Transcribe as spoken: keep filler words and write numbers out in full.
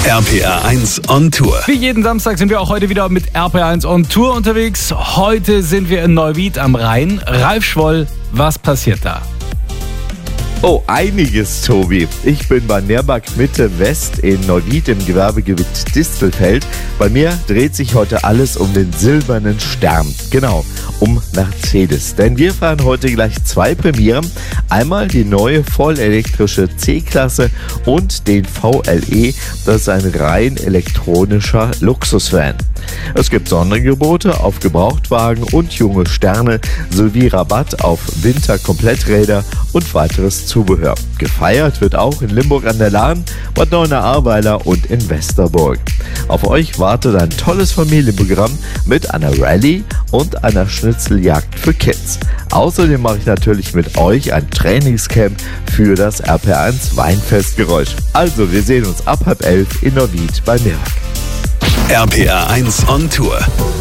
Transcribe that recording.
R P R eins on Tour. Wie jeden Samstag sind wir auch heute wieder mit R P R eins on Tour unterwegs. Heute sind wir in Neuwied am Rhein. Ralf Schwoll, was passiert da? Oh, einiges, Tobi. Ich bin bei Nerbach Mitte West in Neuwied im Gewerbegebiet Distelfeld. Bei mir dreht sich heute alles um den silbernen Stern. Genau, um Mercedes. Denn wir fahren heute gleich zwei Premieren. Einmal die neue vollelektrische C-Klasse und den V L E. Das ist ein rein elektronischer Luxusvan. Es gibt Sonderangebote auf Gebrauchtwagen und junge Sterne sowie Rabatt auf Winterkompletträder und weiteres Zubehör. Gefeiert wird auch in Limburg an der Lahn, Bad Neuenahr-Ahrweiler und in Westerburg. Auf euch wartet ein tolles Familienprogramm mit einer Rallye und einer Schnitzeljagd für Kids. Außerdem mache ich natürlich mit euch ein Trainingscamp für das R P R eins Weinfestgeräusch. Also, wir sehen uns ab halb elf in Neuwied bei Nerbach. R P R eins on Tour.